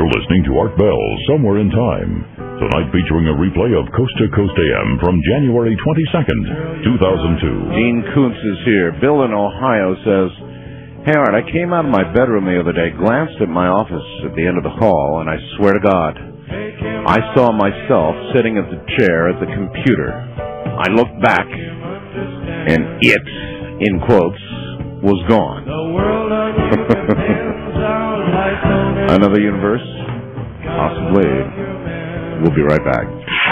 You're listening to Art Bell, Somewhere in Time. Tonight featuring a replay of Coast to Coast AM from January 22nd, 2002. Gene Kuntz is here. Bill in Ohio says, "Hey, Art, I came out of my bedroom the other day, glanced at my office at the end of the hall, and I swear to God, I saw myself sitting at the chair at the computer. I looked back, and it, in quotes, was gone." Another universe? Possibly. We'll be right back.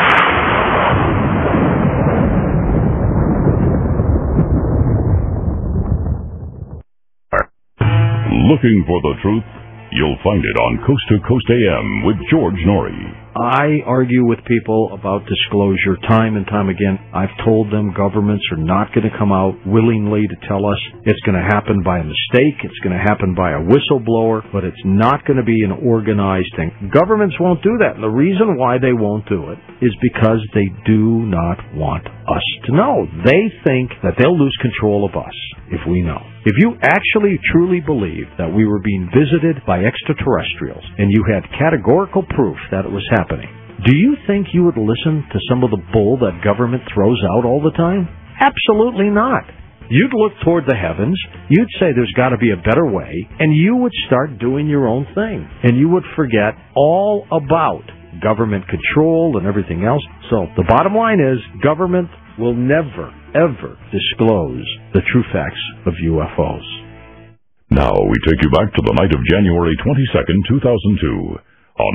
Looking for the truth? You'll find it on Coast to Coast AM with George Norrie. I argue with people about disclosure time and time again. I've told them governments are not going to come out willingly to tell us it's going to happen by a mistake, it's going to happen by a whistleblower, but it's not going to be an organized thing. Governments won't do that. And the reason why they won't do it is because they do not want us to know. They think that they'll lose control of us if we know. If you actually truly believe that we were being visited by extraterrestrials and you had categorical proof that it was happening, do you think you would listen to some of the bull that government throws out all the time? Absolutely not. You'd look toward the heavens, you'd say there's got to be a better way, and you would start doing your own thing. And you would forget all about government control and everything else. So the bottom line is, government will never, ever disclose the true facts of UFOs. Now we take you back to the night of January 22nd, 2002.